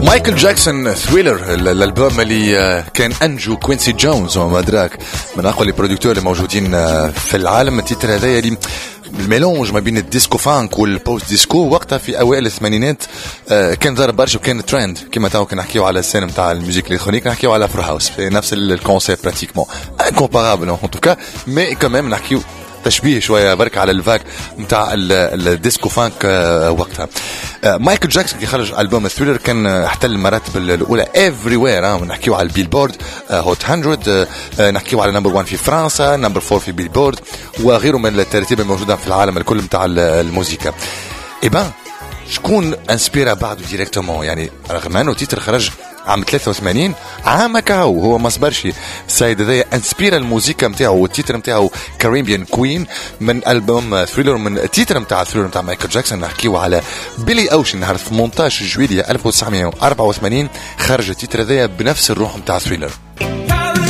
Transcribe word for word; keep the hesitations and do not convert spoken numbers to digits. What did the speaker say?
مايكل جاكسون ثريلر، الالبوم اللي كان انجو كوينسي جونز وما ادراك من اقوى البرودكتور اللي موجودين في العالم. التتر هذايا اللي الميلونج ما بين الديسكو فانك والبوست ديسكو وقتها في اوائل الثمانينات كان ضرب برشا وكان ترند كما تو كنحكيو على السين نتاع الميوزيك الالكترونيك، نحكيو على افرو هاوس في نفس الكونسيبت براتيكمون انكومبارابل ان توكا، مي كمان نحكيو تشبيه شويه برك على الفاك نتاع الديسكو فانك وقتها. مايكل جاكسون كي خرج البوم ثريلر كان احتل المراتب الاولى افري وير، نحكيو على البيلبورد هوت مية، نحكيو على نمبر واحد في فرنسا، نمبر فور في بيلبورد وغيره من الترتيب الموجوده في العالم الكل نتاع الموسيقى. ايبان شكون انسبيرا بعده ديريكتومون؟ يعني رغم انه تيتر خرج عام ثلاثة وثمانين عام كاو هو ما صبرش السيد هذايا انسبيرا الموسيقى نتاعو والتيتر نتاعو كاريبيان كوين من البوم ثريلر، من التيتر نتاع ثريلر نتاع مايكل جاكسون. نحكيو على بيلي اوشن، نهار ثمانية عشر جويلية ألف وتسعمائة وأربعة وثمانين خرج التيتر هذايا بنفس الروح نتاع ثريلر.